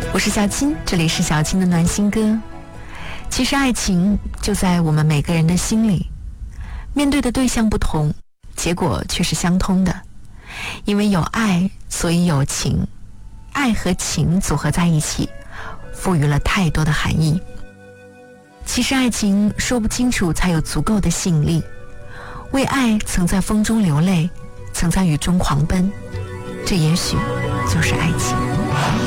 我是小青，这里是小青的暖心歌。其实爱情就在我们每个人的心里，面对的对象不同，结果却是相通的。因为有爱，所以有情，爱和情组合在一起，赋予了太多的含义。其实爱情说不清楚才有足够的吸引力。为爱曾在风中流泪，曾在雨中狂奔，这也许就是爱情。